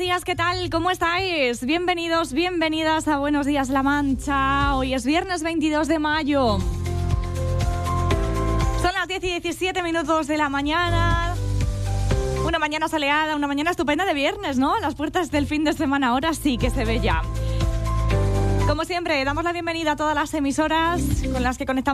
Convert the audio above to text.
días, ¿qué tal? ¿Cómo estáis? Bienvenidos, bienvenidas a Buenos Días La Mancha. Hoy es viernes 22 de mayo. Son las 10 y 17 minutos de la mañana. Una mañana soleada, una mañana estupenda de viernes, ¿no? Las puertas del fin de semana ahora sí que se ve ya. Como siempre, damos la bienvenida a todas las emisoras con las que conectamos